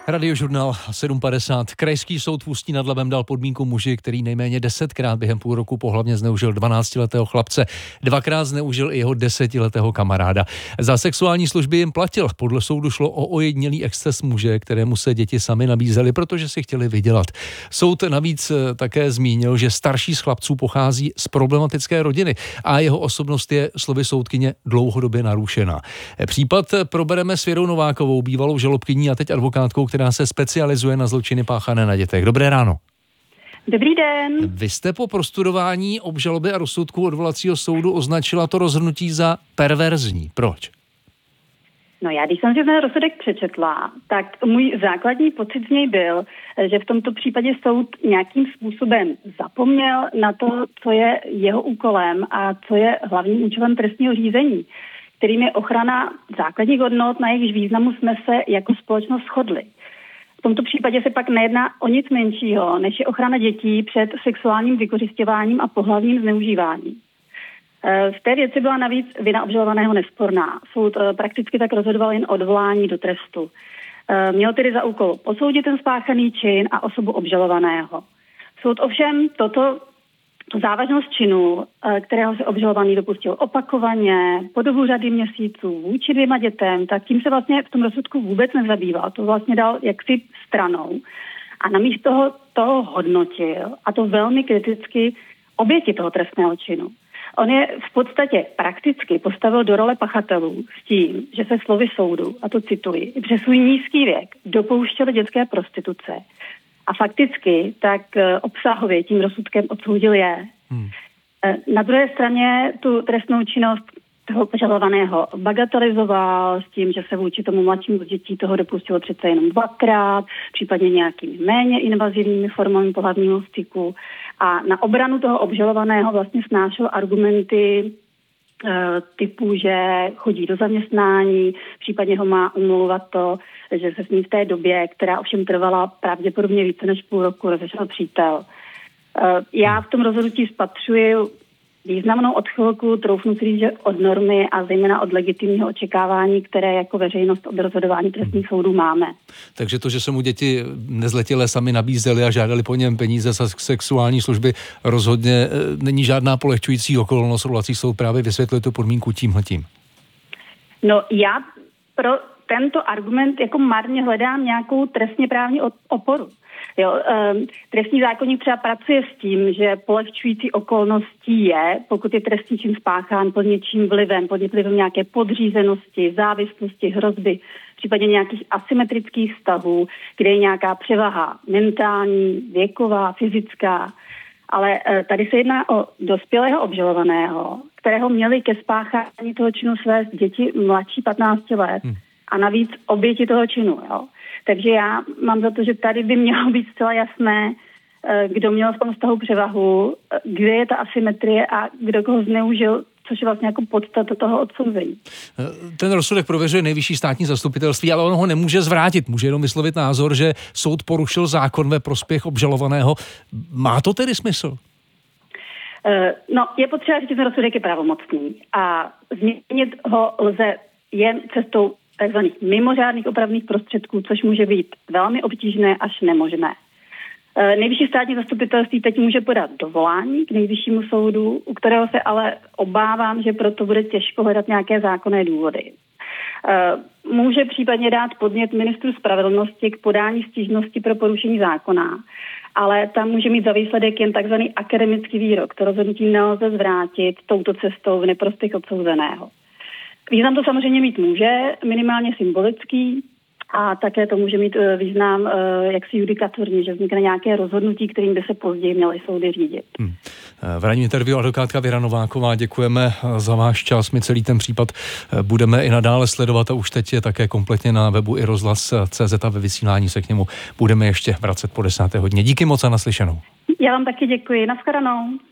Radiožurnál 7.50. Krajský soud v Ústí nad Labem dal podmínku muži, který nejméně 10krát během půl roku pohlavně zneužil 12letého chlapce. 2krát zneužil i jeho 10letého kamaráda. Za sexuální služby jim platil. Podle soudu šlo o ojedinělý exces muže, kterému se děti sami nabízely, protože si chtěli vydělat. Soud navíc také zmínil, že starší z chlapců pochází z problematické rodiny a jeho osobnost je, slovy soudkyně, dlouhodobě narušená. Případ probereme s Věrou Novákovou, bývalou žalobkyní a teď advokátkou, která se specializuje na zločiny páchané na dětech. Dobré ráno. Dobrý den. Vy jste po prostudování obžaloby a rozsudku odvolacího soudu označila to rozhodnutí za perverzní. Proč? No já, když jsem si ten rozsudek přečetla, tak můj základní pocit z něj byl, že v tomto případě soud nějakým způsobem zapomněl na to, co je jeho úkolem a co je hlavním účelem trestního řízení, kterým je ochrana základních hodnot, na jejichž významu jsme se jako společnost shodli. V tomto případě se pak nejedná o nic menšího, než je ochrana dětí před sexuálním vykořisťováním a pohlavním zneužíváním. V té věci byla navíc vina obžalovaného nesporná. Soud prakticky tak rozhodoval jen odvolání do trestu. Měl tedy za úkol posoudit ten spáchaný čin a osobu obžalovaného. Soud ovšem tu závažnost činu, kterého se obžalovaný dopustil opakovaně, po dobu řady měsíců, vůči 2 dětem, tak tím se vlastně v tom rozsudku vůbec nezabýval. To vlastně dal jaksi stranou. A namísto toho hodnotil, a to velmi kriticky, oběti toho trestného činu. On je v podstatě prakticky postavil do role pachatelů s tím, že se slovy soudu, a to cituji, přes svůj nízký věk dopouštěli dětské prostituce. A fakticky tak obsahově tím rozsudkem odsoudil je. Na druhé straně tu trestnou činnost toho obžalovaného bagatelizoval s tím, že se vůči tomu mladšímu z dětí toho dopustilo přece jenom 2krát, případně nějakými méně invazivními formami pohlavního styku. A na obranu toho obžalovaného vlastně snášel argumenty typu, že chodí do zaměstnání, případně ho má umlouvat to, že se s ním v té době, která ovšem trvala pravděpodobně více než půl roku, rozešel přítel. Já v tom rozhodnutí spatřuji významnou odchylku, troufnu si říct, že od normy a zejména od legitimního očekávání, které jako veřejnost od rozhodování trestních soudů máme. Takže to, že se mu děti nezletilé sami nabízely a žádali po něm peníze za sexuální služby, rozhodně není žádná polehčující okolnost. Odvolací soud právě vysvětluje tu podmínku tímhletím. No já pro tento argument jako marně hledám nějakou trestně právní oporu. Jo, trestní zákoník třeba pracuje s tím, že polehčující okolností je, pokud je trestný čin spáchán pod něčím vlivem, pod vlivem nějaké podřízenosti, závislosti, hrozby, případně nějakých asymetrických vztahů, kde je nějaká převaha mentální, věková, fyzická. Ale tady se jedná o dospělého obžalovaného, kterého měli ke spáchání toho činu svést děti mladší 15 let a navíc oběti toho činu, jo. Takže já mám za to, že tady by mělo být zcela jasné, kdo měl v tom vztahu převahu, kde je ta asymetrie a kdo koho zneužil, což je vlastně jako podstata toho odsouzení. Ten rozsudek prověřuje Nejvyšší státní zastupitelství, ale on ho nemůže zvrátit. Může jenom vyslovit názor, že soud porušil zákon ve prospěch obžalovaného. Má to tedy smysl? No, je potřeba říct, že ten rozsudek je pravomocný a změnit ho lze jen cestou takzvaných mimořádných opravných prostředků, což může být velmi obtížné až nemožné. Nejvyšší státní zastupitelství teď může podat dovolání k Nejvyššímu soudu, u kterého se ale obávám, že proto bude těžko hledat nějaké zákonné důvody. Může případně dát podnět ministru spravedlnosti k podání stížnosti pro porušení zákona, ale tam může mít za výsledek jen takzvaný akademický výrok. To rozhodnutí nelze zvrátit touto cestou v neprospěch odsouzeného. Význam to samozřejmě mít může, minimálně symbolický, a také to může mít význam jaksi judikaturní, že vznikne nějaké rozhodnutí, kterým by se později měly soudy řídit. V ranní interview advokátka Věra Nováková, děkujeme za váš čas. My celý ten případ budeme i nadále sledovat a už teď je také kompletně na webu i rozhlas.cz a ve vysílání se k němu budeme ještě vracet po 10. hodině. Díky moc a naslyšenou. Já vám taky děkuji. Nashledanou.